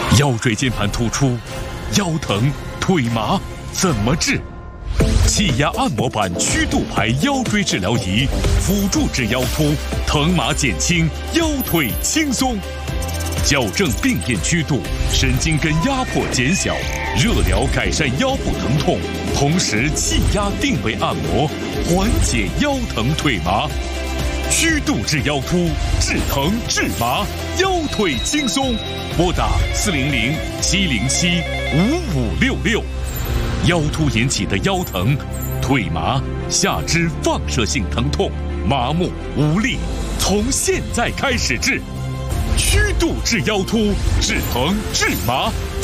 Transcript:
腰椎间盘突出、腰疼、腿麻怎么治？气压按摩板曲度牌腰椎治疗仪，辅助治腰突，疼麻减轻，腰腿轻松。矫正病变曲度，神经根压迫减小，热疗改善腰部疼痛，同时气压定位按摩，缓解腰疼腿麻。曲度治腰突，治疼治麻，腰腿轻松。拨打400-707-5566。腰突引起的腰疼、腿麻、下肢放射性疼痛、麻木无力，从现在开始治。曲度治腰突，治疼治麻。